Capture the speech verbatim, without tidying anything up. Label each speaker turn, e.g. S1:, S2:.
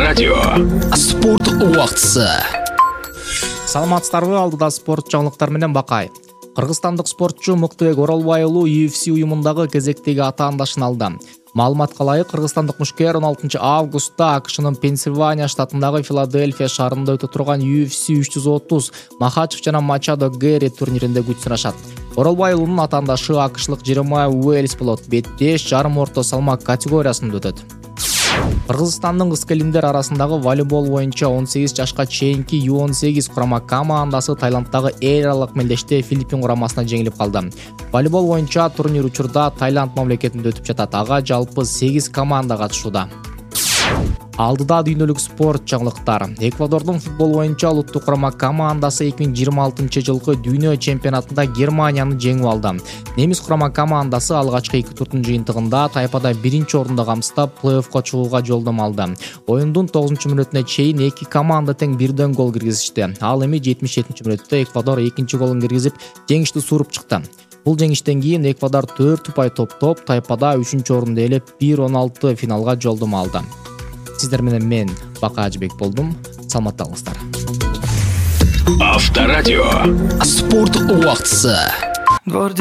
S1: Авторадио. Спорт убактысы.
S2: Саламатсыздарбы, алдыда спорт жаңылыктар менен Бакай. Кыргызстандык спортчу Муктубек Оролбай уулу ю эф си уюмундагы кезектеги атаандашын алды. Маалыматка ылайык, кыргызстандык мушкер он алтынчы августта АКШнын Пенсильвания штатындагы Филадельфия шаарында өтө турган ю эф си үч жүз отуз Махачев жана Мачадо Гэри турниринде күч сынашат. Оролбай уулунун атаандашы акшлык Жеремай Уэльс болот. беш жарым орто салмак категориясында өтөт. Кыргызстандын кыз-келиндер арасындагы волейбол боюнча он сегиз жашка чейинки ю он сегиз курама командасы Таиландтагы эл аралык мелдеште Филиппин курамасына жеңилип калды. Волейбол боюнча турнир учурда Таиланд мамлекетинде өтүп жатат. Ага жалпы сегиз команда катышууда. Алдыда дүйнөлүк спорт жаңылыктар. Эквадордун футбол боюнча улуттук курама командасы эки миң жыйырма алтынчы жылкы дүйнө чемпионатында Германияны жеңип алды. Немис курама командасы алгачкы эки турдун жыйынтыгында тайпада биринчи орунду камсыздап, плей-оффко чыгууга жолдомо алды. Оюндун тогузунчу мүнөтүнө чейин эки команда тең бирден гол киргизишти. Ал эми жетимиш жетинчи мүнөттө Эквадор экинчи голун киргизип, жеңишти сууруп чыкты. Бул жеңиштен кийин Эквадор төрт упай топтоп, тайпада үчүнчү орунду ээлеп, бир он алты финалга жолдомо алды. Сиздер менен мен Бакай Ажыбек болдум. Саламатта калыңыздар.
S1: Авторадио. Спорт убактысы.